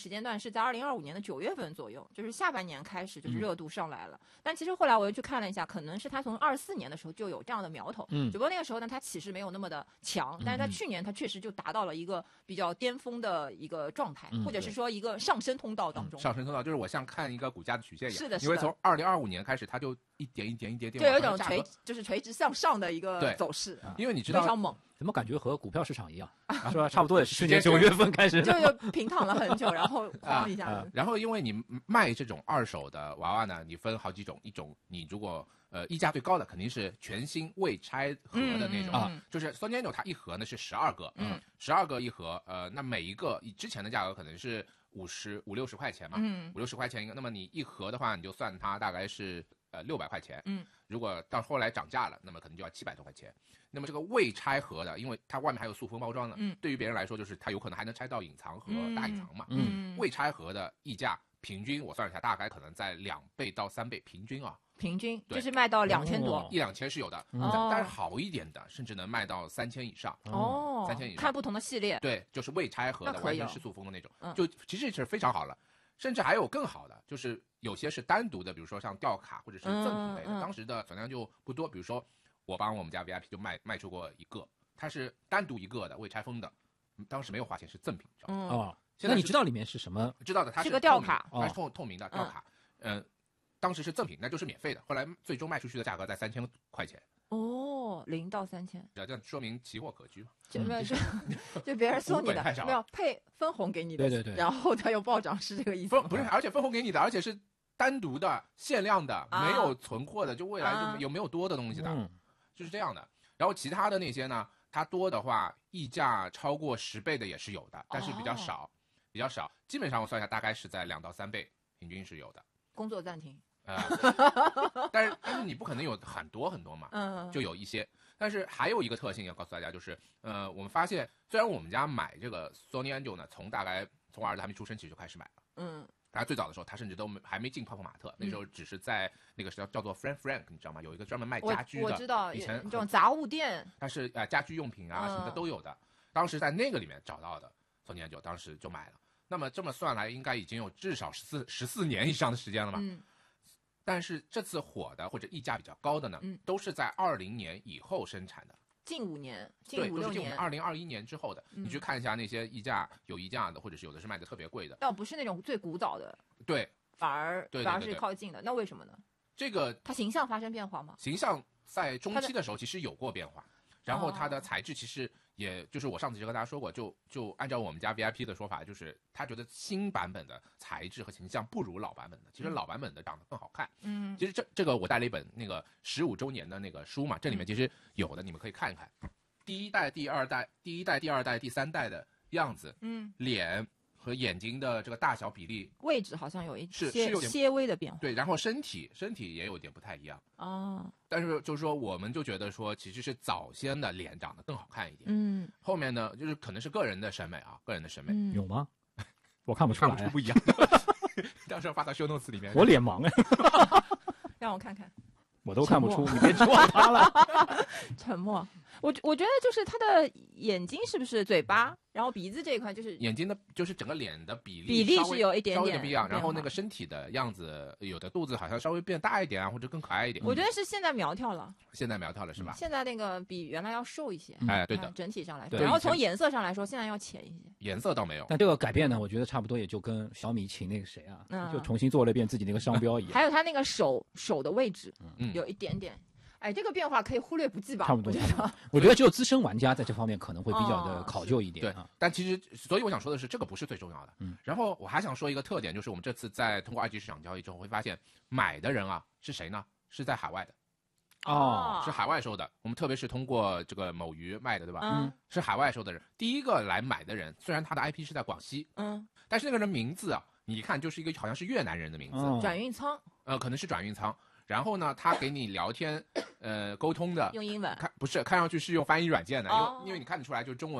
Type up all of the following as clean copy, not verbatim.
时间段是在2025年的9月份左右，就是下半年开始就是热度上来了。但其实后来我又去看了一下，可能是它从24年的时候就有这样的苗头，只不过那个时候呢，它起势没有那么的强，但是它去年它确实就达到了一个比较巅峰的一个状态，或者是说一个上升通道当中。 上升通道就是我像看一个股价的曲线一样， 是的， 因为从2025年开始，它就一点一点就有一种垂直向上的一个走势， 因为你知道非常猛。 怎么感觉和股票市场一样，是吧？差不多也是去年9月份开始， 就平躺了很久，然后哐一下子。 然后因为你卖这种二手的娃娃呢，你分好几种，一种你如果溢价最高的肯定是全新未拆盒的那种就是 Sony 它一盒呢是12个，12个一盒，那每一个之前的价格可能是50-60块钱嘛，50-60块钱一个，那么你一盒的话，你就算它大概是600块钱，如果到后来涨价了，那么可能就要700多块钱。那么这个未拆盒的，因为它外面还有塑封包装呢，对于别人来说就是它有可能还能拆到隐藏盒、大隐藏嘛，未拆盒的溢价平均我算了一下，大概可能在2倍到3倍平均啊。 平均就是卖到2000多 ，1-2000是有的，但是好一点的甚至能卖到3000以上，3000以上， 看不同的系列， 对，就是未拆盒的，完全是塑封的那种，就其实是非常好了。甚至还有更好的，就是有些是单独的，比如说像吊卡或者是赠品类的，当时的总量就不多。比如说我帮我们家 VIP 就卖出过一个，它是单独一个的未拆封的，当时没有花钱，是赠品。 那你知道里面是什么？ 知道的，它是个吊卡， 它是透明的吊卡，当时是赠品，那就是免费的。后来最终卖出去的价格在3000块钱。 0到3000， 这样说明奇货可居嘛？ 就别人送你的，没有配分红给你的， 对， 然后它又暴涨，是这个意思？ 不是，而且分红给你的，而且是单独的、限量的，没有存货的，就未来就有没有多的东西的，就是这样的。然后其他的那些呢，它多的话，溢价超过10倍的也是有的，但是比较少，基本上我算一下，大概是在2到3倍，平均是有的。 工作暂停。 但是你不可能有很多嘛，就有一些。但是还有一个特性要告诉大家，就是我们发现，虽然我们家买这个 Sony Angel 呢，从我儿子还没出生起就开始买了，他最早的时候，他甚至都还没进泡泡玛特，那时候只是在那个叫做 Frank， 你知道吗？有一个专门卖家居的， 我知道， 以前这种杂物店， 但是家居用品啊什么的都有的。当时在那个里面找到的 Sony Angel， 当时就买了。那么这么算来，应该已经有至少14年以上的时间了嘛。但是这次火的或者溢价比较高的呢，都是在20年以后生产的， 近5年， 近5-6年，2021年之后的。你去看一下那些有溢价的，或者是有的是卖的特别贵的， 倒不是那种最古早的， 对， 反而是靠近的。那为什么呢？ 这个它形象发生变化吗？ 形象在中期的时候其实有过变化，然后它的材质其实也就是我上次就跟大家说过，就按照我们家 VIP 的说法，就是他觉得新版本的材质和形象不如老版本的，其实老版本的长得更好看。其实这个我带了一本那个15周年的那个书嘛，这里面其实有的，你们可以看一看，第一代、第二代、第3代的样子，脸和眼睛的这个大小比例位置好像有一些些微的变化， 对，然后身体也有点不太一样但是就是说我们就觉得说其实是早先的脸长得更好看一点，后面呢就是可能是个人的审美， 有吗？我看不出来， 看不出不一样到时候发到 show notes 里面。 我脸盲让我看看， 我都看不出，你别指望他了。 沉默。我觉得就是他的眼睛是不是嘴巴，然后鼻子这一块就是眼睛的，就是整个脸的比例是有一点点不一样，然后那个身体的样子，有的肚子好像稍微变大一点啊，或者更可爱一点。 我觉得是现在苗条了， 是吧？ 现在那个比原来要瘦一些， 对的， 整体上来说，然后从颜色上来说，现在要浅一些。 颜色倒没有， 但这个改变呢，我觉得差不多也就跟小米请那个谁啊，就重新做了一遍自己那个商标一样。 还有他那个手的位置，有一点点。这个变化可以忽略不计吧？ 差不多。我觉得只有资深玩家在这方面可能会比较的考究一点。 对，但其实，所以我想说的是，这个不是最重要的。然后我还想说一个特点，就是我们这次在通过2级市场交易之后，会发现买的人啊是谁呢？是在海外的。是海外收的。我们特别是通过这个某鱼卖的，对吧？是海外收的人。第一个来买的人，虽然他的 IP 是在广西，但是那个人名字啊，你一看就是一个好像是越南人的名字， 转运仓。 可能是转运仓。然后呢，他给你聊天，沟通的用英文， 看上去是用翻译软件的，因为你看得出来就是中文嘛，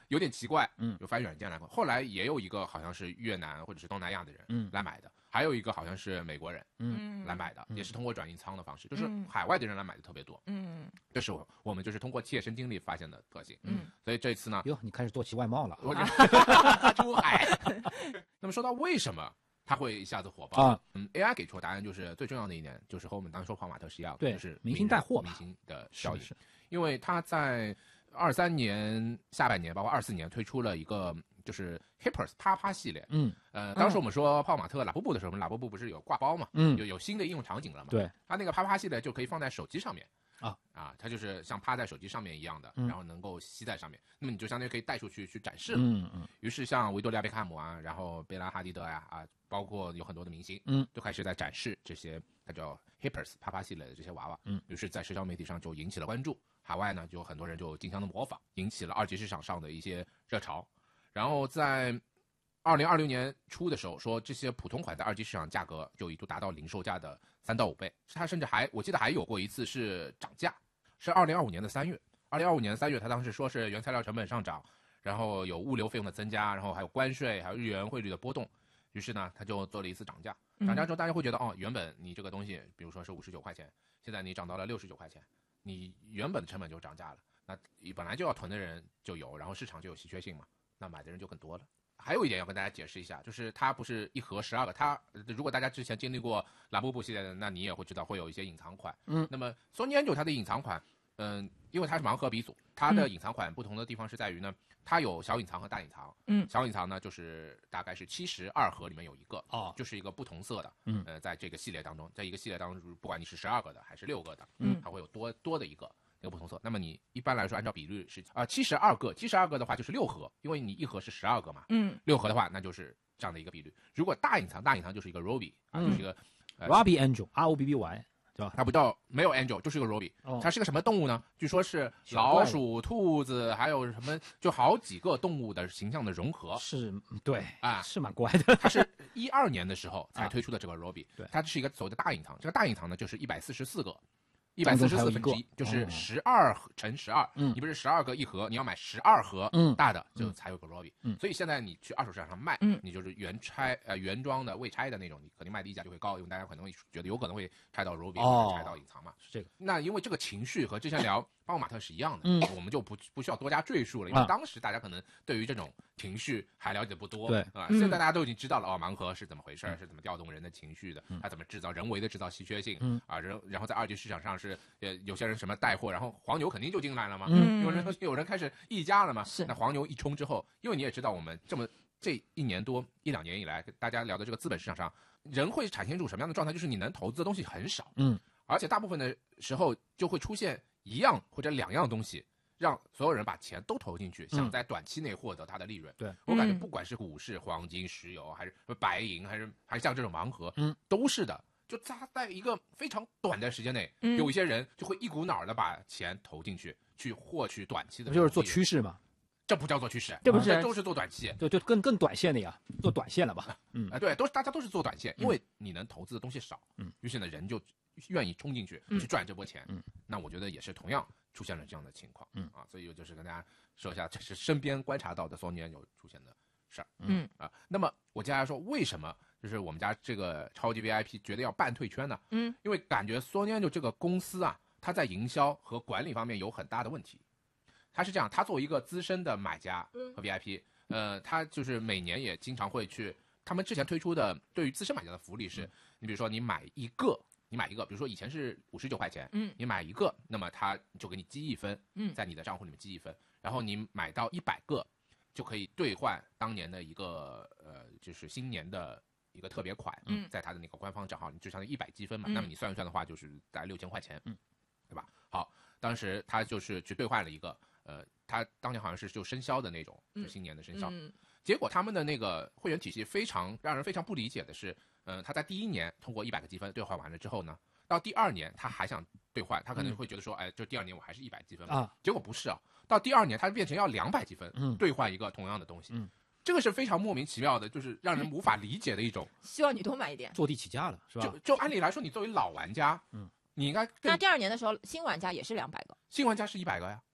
有点奇怪，有翻译软件来过。后来也有一个好像是越南或者是东南亚的人来买的，还有一个好像是美国人来买的，也是通过转运仓的方式，就是海外的人来买的特别多。这是我们就是通过切身经历发现的特性。所以这次呢， 你开始做起外贸了， 出海。那么说到为什么它会一下子火爆？AI 给出答案就是最重要的一点，就是和我们当时说泡泡玛特是一样的，就是明星带货， 明星的效应。因为它在23年下半年，包括24年推出了一个就是 Hippers 啪啪系列。当时我们说泡泡玛特拉布布的时候，我们拉布布不是有挂包嘛？有新的应用场景了嘛？ 对， 它那个啪啪系列就可以放在手机上面。它就是像趴在手机上面一样的，然后能够吸在上面，那么你就相当于可以带出去展示了。于是像维多利亚贝克汉姆啊，然后贝拉哈迪德呀包括有很多的明星，都开始在展示这些它叫 Hippers 啪啪系列的这些娃娃。于是在社交媒体上就引起了关注，海外呢就很多人就竞相的模仿，引起了二级市场上的一些热潮。然后在2026年初的时候，说这些普通款在二级市场价格就一度达到零售价的3到5倍，它甚至我记得还有过一次是涨价，是2025年的3月。2025年3月，他当时说是原材料成本上涨，然后有物流费用的增加，然后还有关税，还有日元汇率的波动。于是呢，他就做了一次涨价。涨价之后，大家会觉得原本你这个东西，比如说是59块钱，现在你涨到了69块钱，你原本的成本就涨价了。那你本来就要囤的人就有，然后市场就有稀缺性嘛，那买的人就更多了。还有一点要跟大家解释一下，就是它不是一盒12个，它如果大家之前经历过拉布布系列的，那你也会知道会有一些隐藏款。那么 Sony Angel 它的隐藏款，因为它是盲盒鼻祖，它的隐藏款不同的地方是在于呢，它有小隐藏和大隐藏。小隐藏呢就是大概是72盒里面有一个，就是一个不同色的。在这个系列当中，在一个系列当中，不管你是12个的还是6个的，它会有多的一个。那个不同色，那么你一般来说按照比率是72个的话就是6盒，因为你一盒是12个嘛，6盒的话那就是这样的一个比率。如果大隐藏就是一个 Robbie 就是一个 Robbie Angel ROBBY 对吧？ 它不叫没有 Angel， 就是一个 Robbie。它是个什么动物呢？据说是老鼠、兔子，还有什么就好几个动物的形象的融合。 是，对是蛮怪的。 它是12年的时候才推出的这个 Robbie，它是一个所谓的大隐藏。这个大隐藏呢就是144个。144分之一，就是12乘12。你不是12个一盒，你要买12盒大的，就才有个 Robbie。所以现在你去二手市场上卖，你就是原装的未拆的那种，你肯定卖的溢价就会高，因为大家可能会觉得有可能会拆到 Robbie，拆到隐藏嘛。 是这个。 那因为这个情绪和之前聊泡泡玛特是一样的，我们就不需要多加赘述了，因为当时大家可能对于这种情绪还了解不多， 对现在大家都已经知道了盲盒是怎么回事，是怎么调动人的情绪的，它怎么人为的制造稀缺性，然后在二级市场上是有些人什么带货，然后黄牛肯定就进来了嘛，有人开始溢价了嘛，那黄牛一冲之后，因为你也知道我们这1年多1-2年以来，大家聊的这个资本市场上，人会产生一种什么样的状态？就是你能投资的东西很少，而且大部分的时候就会出现1样或者2样东西，让所有人把钱都投进去，想在短期内获得它的利润。 对， 我感觉不管是股市、黄金、石油，还是白银，还是像这种盲盒，都是的。就在一个非常短的时间内，有一些人就会一股脑的把钱投进去，去获取短期的。 不就是做趋势吗？ 这不叫做趋势， 这不是都是做短期， 就更短线的呀，做短线了吧？ 对，大家都是做短线，因为你能投资的东西少，于是呢人就愿意冲进去去赚这波钱。那我觉得也是同样出现了这样的情况，所以就是跟大家说一下，这是身边观察到的Sony有出现的事儿。那么我接下来说为什么就是我们家这个超级 VIP 觉得要半退圈呢？因为感觉Sony这个公司啊，它在营销和管理方面有很大的问题。他是这样，他作为一个资深的买家和 VIP，他就是每年也经常会去，他们之前推出的对于资深买家的福利是，你比如说你买一个，比如说以前是59块钱，你买一个，那么他就给你积1分，在你的账户里面积1分，然后你买到100个，就可以兑换当年的一个就是新年的一个特别款，在他的那个官方账号，你就相当于100积分嘛，那么你算一算的话，就是大概6000块钱，对吧？好，当时他就是去兑换了一个。他当年好像是就生肖的那种，就新年的生肖。结果他们的那个会员体系让人非常不理解的是，他在第1年通过100个积分兑换完了之后呢，到第2年他还想兑换，他可能会觉得说，就第2年我还是100积分嘛。结果不是啊，到第2年他变成要200积分兑换一个同样的东西。这个是非常莫名其妙的，就是让人无法理解的一种。 希望你多买一点， 坐地起价了，是吧？ 就按理来说，你作为老玩家，你应该那第2年的时候，新玩家也是200个， 新玩家是100个呀。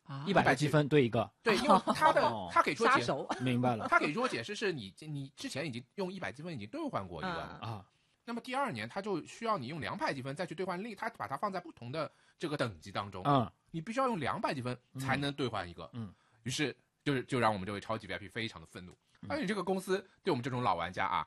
100积分兑一个。 对，因为他给出杀手， 明白了。 他给出解释是你之前已经用100积分已经兑换过一个啊，那么第2年他就需要你用200积分再去兑换他把它放在不同的这个等级当中你必须要用200积分才能兑换一个于是就让我们这位超级 VIP 非常的愤怒。而且这个公司对我们这种老玩家啊，